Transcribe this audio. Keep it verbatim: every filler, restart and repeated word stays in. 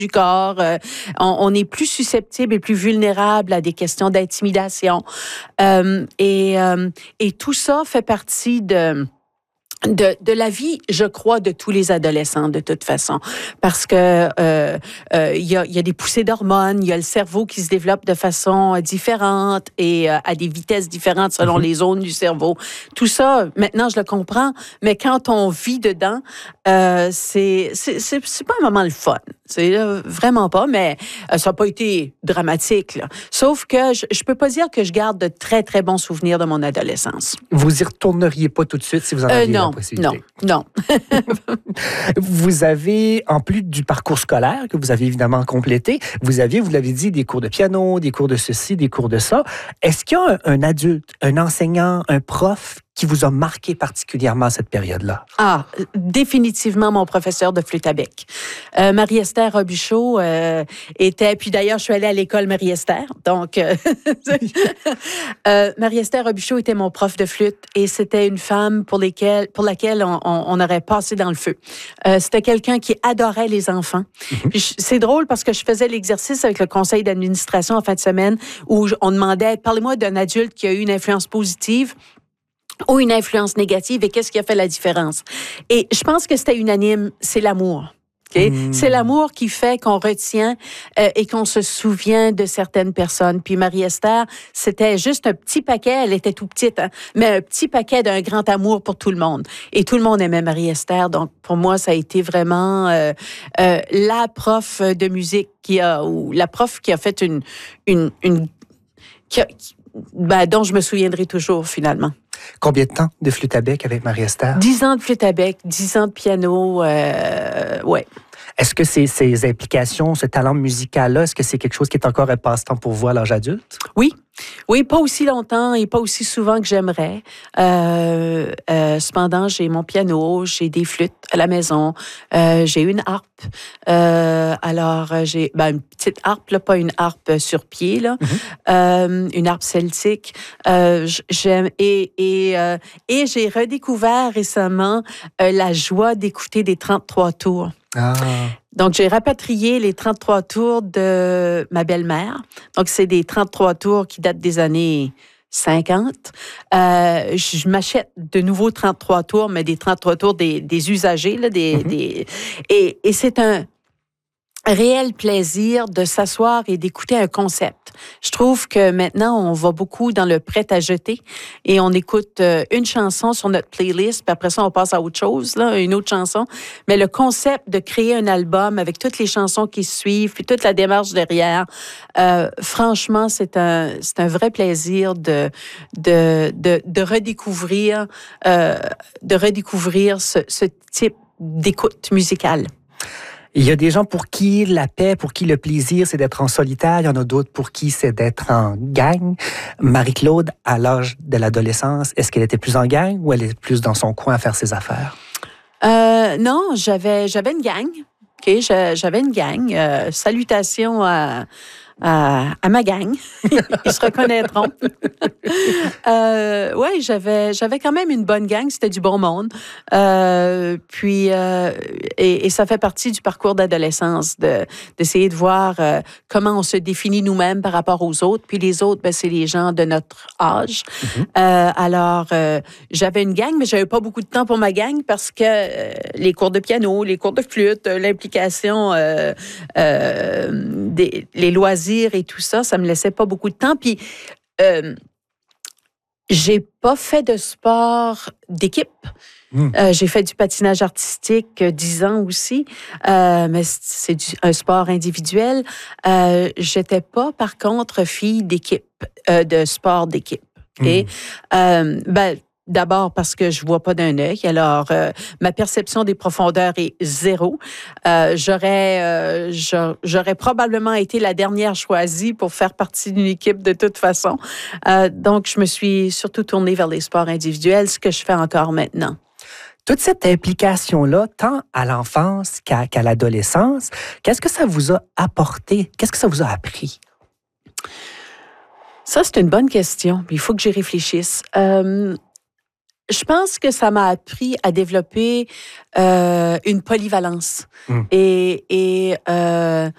du corps. Euh, on, on est plus susceptible et plus vulnérable à des questions d'intimidation. Euh, et, euh, et tout ça fait partie de... De, de la vie, je crois, de tous les adolescents, de toute façon. Parce que euh, euh, y a, y a des poussées d'hormones, il y a le cerveau qui se développe de façon différente et euh, à des vitesses différentes selon mm-hmm. les zones du cerveau. Tout ça, maintenant, je le comprends, mais quand on vit dedans, euh, c'est, c'est, c'est, c'est pas un moment le fun. C'est euh, vraiment pas, mais euh, ça n'a pas été dramatique, là. Sauf que je, je peux pas dire que je garde de très, très bons souvenirs de mon adolescence. Vous y retourneriez pas tout de suite si vous en euh, aviez non. la possibilité? Non, non. Vous avez, en plus du parcours scolaire que vous avez évidemment complété, vous aviez, vous l'avez dit, des cours de piano, des cours de ceci, des cours de ça. Est-ce qu'il y a un, un adulte, un enseignant, un prof qui vous a marqué particulièrement cette période-là? Ah, définitivement mon professeur de flûte à bec. Euh, Marie-Esther Robuchon euh, était... Puis d'ailleurs, je suis allée à l'école Marie-Esther. Donc, euh, euh, Marie-Esther Robuchon était mon prof de flûte et c'était une femme pour, lesquelles, pour laquelle on, on, on aurait passé dans le feu. Euh, c'était quelqu'un qui adorait les enfants. Mm-hmm. Puis c'est drôle parce que je faisais l'exercice avec le conseil d'administration en fin de semaine où on demandait, parlez-moi d'un adulte qui a eu une influence positive ou une influence négative et qu'est-ce qui a fait la différence. Et je pense que c'était unanime, c'est l'amour. Okay? Mmh. C'est l'amour qui fait qu'on retient euh, et qu'on se souvient de certaines personnes. Puis Marie-Esther, c'était juste un petit paquet, elle était tout petite, hein, mais un petit paquet d'un grand amour pour tout le monde. Et tout le monde aimait Marie-Esther, donc pour moi, ça a été vraiment euh, euh, la prof de musique qui a, ou la prof qui a fait une... une, une qui a, qui, ben, dont je me souviendrai toujours, finalement. Combien de temps de flûte à bec avec Marie-Esther? Dix ans de flûte à bec, dix ans de piano, euh, ouais. Est-ce que ces, ces implications, ce talent musical-là, est-ce que c'est quelque chose qui est encore un passe-temps pour vous à l'âge adulte? Oui. Oui, pas aussi longtemps et pas aussi souvent que j'aimerais. Euh, euh, cependant, j'ai mon piano, j'ai des flûtes à la maison, euh, j'ai une harpe. Euh, alors, j'ai ben, une petite harpe, là, pas une harpe sur pied, là, mm-hmm. euh, une harpe celtique. Euh, j'aime et et euh, et j'ai redécouvert récemment euh, la joie d'écouter des trente-trois tours. Ah. Donc, j'ai rapatrié les trente-trois tours de ma belle-mère. Donc, c'est des trente-trois tours qui datent des années cinquante. Euh, je m'achète de nouveaux trente-trois tours, mais des trente-trois tours des, des usagers. Là, des, mm-hmm. des, et, et c'est un réel plaisir de s'asseoir et d'écouter un concept. Je trouve que maintenant, on va beaucoup dans le prêt à jeter et on écoute euh, une chanson sur notre playlist, puis après ça, on passe à autre chose, là, une autre chanson. Mais le concept de créer un album avec toutes les chansons qui suivent, puis toute la démarche derrière, euh, franchement, c'est un, c'est un vrai plaisir de, de, de, de redécouvrir, euh, de redécouvrir ce, ce type d'écoute musicale. Il y a des gens pour qui la paix, pour qui le plaisir, c'est d'être en solitaire. Il y en a d'autres pour qui c'est d'être en gang. Marie-Claude, à l'âge de l'adolescence, est-ce qu'elle était plus en gang ou elle est plus dans son coin à faire ses affaires? Euh, non, j'avais, j'avais une gang. OK, j'avais une gang. Euh, salutations à... À, à ma gang. Ils se reconnaîtront. euh, oui, j'avais, j'avais quand même une bonne gang. C'était du bon monde. Euh, puis, euh, et, et ça fait partie du parcours d'adolescence, de, d'essayer de voir euh, comment on se définit nous-mêmes par rapport aux autres. Puis les autres, ben, c'est les gens de notre âge. Mm-hmm. Euh, alors, euh, j'avais une gang, mais j'avais pas beaucoup de temps pour ma gang parce que euh, les cours de piano, les cours de flûte, l'implication, euh, euh, des, les loisirs, et tout ça, ça me laissait pas beaucoup de temps. Puis, euh, j'ai pas fait de sport d'équipe. Mmh. Euh, j'ai fait du patinage artistique dix ans aussi, euh, mais c'est du, un sport individuel. Euh, j'étais pas, par contre, fille d'équipe, euh, de sport d'équipe. Okay? Mmh. Euh, ben, D'abord parce que je vois pas d'un œil. Alors, euh, ma perception des profondeurs est zéro. Euh, j'aurais, euh, j'aurais probablement été la dernière choisie pour faire partie d'une équipe de toute façon. Euh, donc, je me suis surtout tournée vers les sports individuels, ce que je fais encore maintenant. Toute cette implication-là, tant à l'enfance qu'à, qu'à l'adolescence, qu'est-ce que ça vous a apporté? Qu'est-ce que ça vous a appris? Ça, c'est une bonne question. Il faut que j'y réfléchisse. Euh, Je pense que ça m'a appris à développer euh, une polyvalence. Mmh. Et, et euh,